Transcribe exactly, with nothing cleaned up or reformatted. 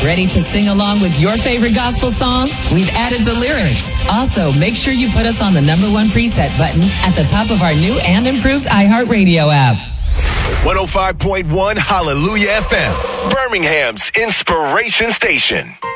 Ready to sing along with your favorite gospel song? We've added the lyrics. Also, make sure you put us on the number one preset button at the top of our new and improved iHeartRadio app. one oh five point one Hallelujah F M, Birmingham's inspiration station.